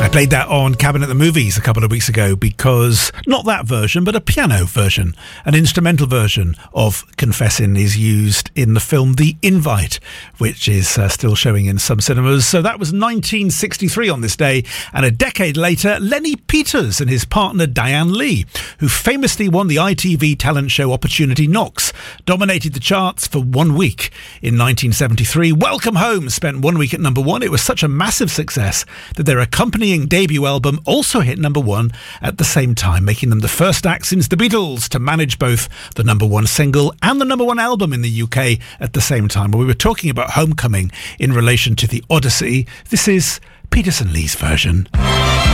I played that on Cabin at the Movies a couple of weeks ago because not that version, but a piano version, an instrumental version of Confessin' is used in the film The Invite, which is still showing in some cinemas. So that was 1963 on this day, and a decade later, Lenny Peters and his partner Diane Lee, who famously won the ITV talent show Opportunity Knocks, dominated the charts for 1 week in 1973. Welcome Home spent 1 week at number one. It was such a massive success that their accompanying debut album also hit number one at the same time, making them the first act since the Beatles to manage both the number one single and the number one album in the UK at the same time. Well, we were talking about Homecoming in relation to the Odyssey. This is Peters and Lee's version.